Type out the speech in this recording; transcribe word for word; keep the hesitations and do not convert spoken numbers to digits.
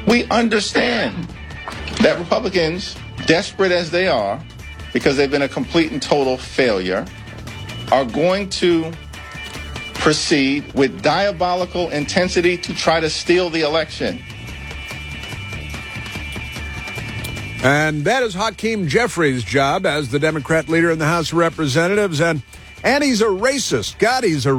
We understand that Republicans, desperate as they are, because they've been a complete and total failure, are going to proceed with diabolical intensity to try to steal the election. And that is Hakeem Jeffries' job as the Democrat leader in the House of Representatives. And, and he's a racist. God, he's a